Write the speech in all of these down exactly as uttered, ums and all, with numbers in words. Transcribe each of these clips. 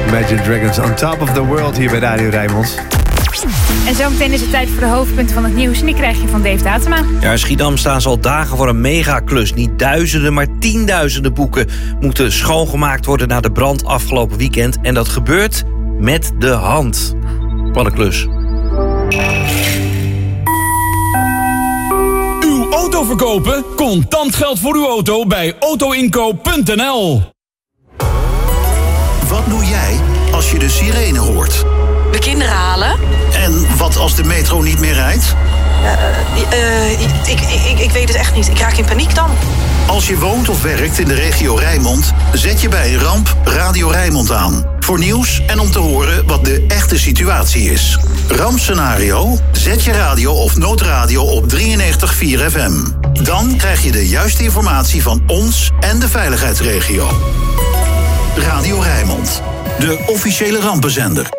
Imagine Dragons on top of the world hier bij Radio Rijnmond. En zometeen is het tijd voor de hoofdpunten van het nieuws. En die krijg je van Dave Datema. Ja, in Schiedam staan ze al dagen voor een megaklus. Niet duizenden, maar tienduizenden boeken moeten schoongemaakt worden na de brand afgelopen weekend. En dat gebeurt met de hand. Wat een klus. Uw auto verkopen? Contant geld voor uw auto bij autoinkoop punt n l. Wat doe jij als je de sirene hoort? De kinderen halen. En wat als de metro niet meer rijdt? Uh, uh, ik, ik, ik weet het echt niet. Ik raak in paniek dan. Als je woont of werkt in de regio Rijnmond, zet je bij een ramp Radio Rijnmond aan. Voor nieuws en om te horen wat de echte situatie is. Rampscenario? Zet je radio of noodradio op drieënnegentig komma vier F M. Dan krijg je de juiste informatie van ons en de veiligheidsregio. Radio Rijnmond, de officiële rampenzender.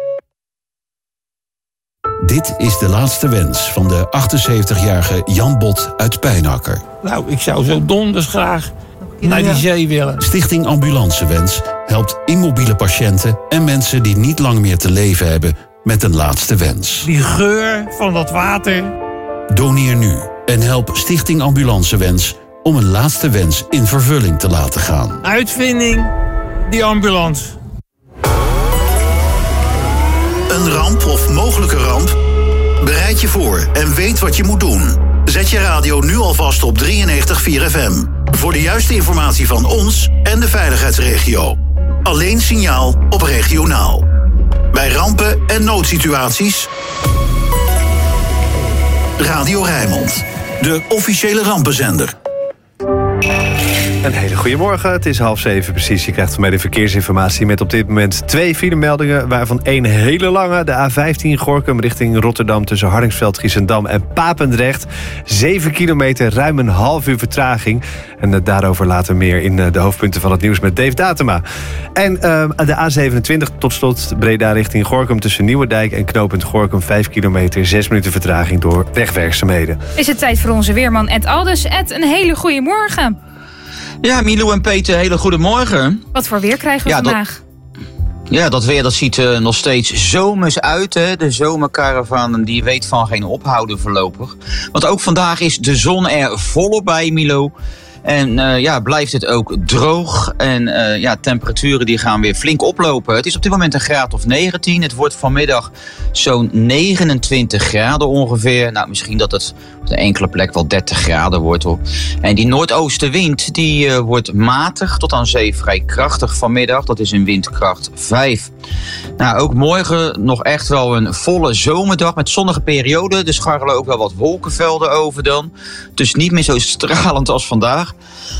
Dit is de laatste wens van de achtenzeventigjarige Jan Bot uit Pijnacker. Nou, ik zou zo donders graag naar die zee willen. Stichting Ambulancewens helpt immobiele patiënten en mensen die niet lang meer te leven hebben met een laatste wens. Die geur van dat water. Doneer nu en help Stichting Ambulancewens om een laatste wens in vervulling te laten gaan. Uitvinding, die ambulance. Een ramp of mogelijke ramp? Bereid je voor en weet wat je moet doen. Zet je radio nu alvast op drieënnegentig komma vier F M. Voor de juiste informatie van ons en de veiligheidsregio. Alleen signaal op regionaal. Bij rampen en noodsituaties. Radio Rijnmond, de officiële rampenzender. Een hele goede morgen. Het is half zeven precies. Je krijgt van mij de verkeersinformatie met op dit moment twee filemeldingen, waarvan één hele lange. De A vijftien Gorinchem richting Rotterdam tussen Hardingsveld, Giessendam en Papendrecht. Zeven kilometer, ruim een half uur vertraging. En uh, daarover later meer in uh, de hoofdpunten van het nieuws met Dave Datema. En uh, de A zevenentwintig tot slot Breda richting Gorinchem tussen Nieuwerdijk en knooppunt Gorinchem. Vijf kilometer, zes minuten vertraging door wegwerkzaamheden. Is het tijd voor onze weerman Ed Aldus. Ed, een hele goede morgen. Ja, Milou en Peter, hele goede morgen. Wat voor weer krijgen we ja, vandaag? Dat, ja, dat weer dat ziet uh, nog steeds zomers uit. Hè? De zomercaravan die weet van geen ophouden voorlopig. Want ook vandaag is de zon er volop bij, Milou. En uh, ja, blijft het ook droog. En uh, ja, temperaturen die gaan weer flink oplopen. Het is op dit moment een graad of negentien. Het wordt vanmiddag zo'n negenentwintig graden ongeveer. Nou, misschien dat het op een enkele plek wel dertig graden wordt, hoor. En die noordoostenwind die uh, wordt matig tot aan zee vrij krachtig vanmiddag. Dat is een windkracht vijf. Nou, ook morgen nog echt wel een volle zomerdag met zonnige perioden. Er scharrelen ook wel wat wolkenvelden over dan. Dus niet meer zo stralend als vandaag.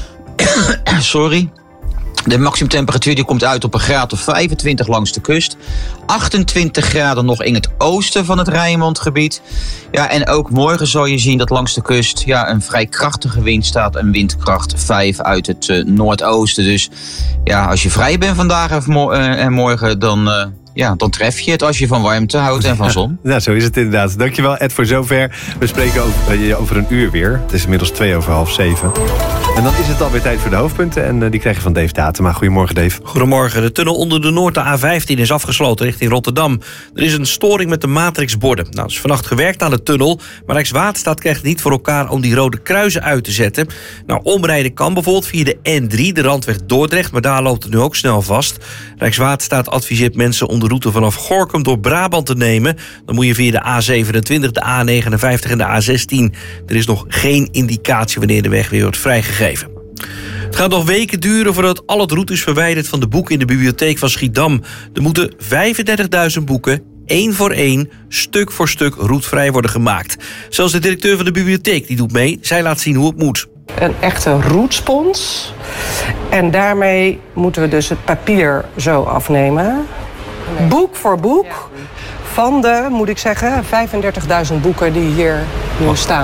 Sorry. De maximumtemperatuur die komt uit op een graad of vijfentwintig langs de kust. achtentwintig graden nog in het oosten van het Rijnmondgebied. Ja, en ook morgen zal je zien dat langs de kust ja, een vrij krachtige wind staat. Een windkracht vijf uit het uh, noordoosten. Dus ja, als je vrij bent vandaag en, mo- uh, en morgen, dan... Uh, Ja, dan tref je het als je van warmte houdt en van zon. Ja, nou, zo is het inderdaad. Dankjewel, Ed, voor zover. We spreken over, uh, over een uur weer. Het is inmiddels twee over half zeven. En dan is het alweer tijd voor de hoofdpunten. En uh, die krijg je van Dave Datema. Goedemorgen, Dave. Goedemorgen. De tunnel onder de Noord, de A vijftien, is afgesloten richting Rotterdam. Er is een storing met de matrixborden. Nou, er is vannacht gewerkt aan de tunnel. Maar Rijkswaterstaat krijgt het niet voor elkaar om die rode kruisen uit te zetten. Nou, omrijden kan bijvoorbeeld via de N drie, de randweg Dordrecht. Maar daar loopt het nu ook snel vast. Rijkswaterstaat adviseert mensen om de route vanaf Gorinchem door Brabant te nemen. Dan moet je via de A zevenentwintig, de A negenenvijftig en de A zestien. Er is nog geen indicatie wanneer de weg weer wordt vrijgegeven. Het gaat nog weken duren voordat al het roet is verwijderd van de boeken in de bibliotheek van Schiedam. Er moeten vijfendertigduizend boeken, één voor één, stuk voor stuk roetvrij worden gemaakt. Zelfs de directeur van de bibliotheek die doet mee. Zij laat zien hoe het moet. Een echte roetspons. En daarmee moeten we dus het papier zo afnemen. Boek voor boek. Van de, moet ik zeggen, vijfendertigduizend boeken die hier nu staan.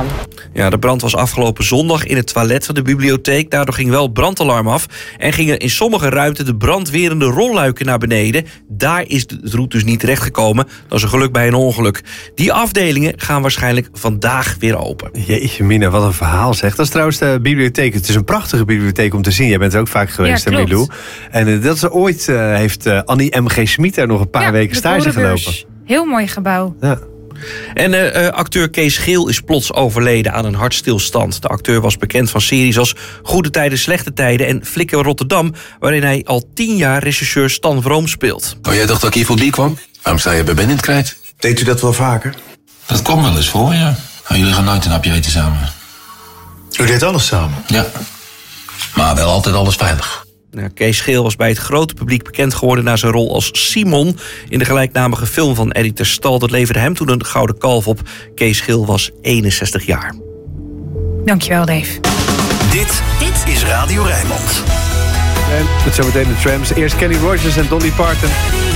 Ja, de brand was afgelopen zondag in het toilet van de bibliotheek. Daardoor ging wel het brandalarm af. En gingen in sommige ruimten de brandwerende rolluiken naar beneden. Daar is het roet dus niet terechtgekomen. Dat is een geluk bij een ongeluk. Die afdelingen gaan waarschijnlijk vandaag weer open. Jeetje mina, wat een verhaal zeg. Dat is trouwens de bibliotheek. Het is een prachtige bibliotheek om te zien. Jij bent er ook vaak geweest, ja, Milou. En uh, dat is ooit uh, heeft uh, Annie M G Schmid daar nog een paar ja, weken stage gelopen. Heel mooi gebouw. Ja. En uh, acteur Kees Geel is plots overleden aan een hartstilstand. De acteur was bekend van series als Goede Tijden, Slechte Tijden en Flikker Rotterdam, waarin hij al tien jaar regisseur Stan Vroom speelt. Oh, jij dacht dat ik hier voorbij kwam? Waarom sta je bij Ben in het krijt? Deed u dat wel vaker? Dat komt wel eens voor, ja. Maar jullie gaan nooit een hapje eten samen. U deed alles samen? Ja. Maar wel altijd alles veilig. Nou, Kees Geel was bij het grote publiek bekend geworden na zijn rol als Simon in de gelijknamige film van Eddie ter Stal. Dat leverde hem toen een gouden kalf op. Kees Geel was eenenzestig jaar. Dankjewel, Dave. Dit, dit is Radio Rijnmond. En met zometeen de Trams. Eerst Kenny Rogers en Dolly Parton.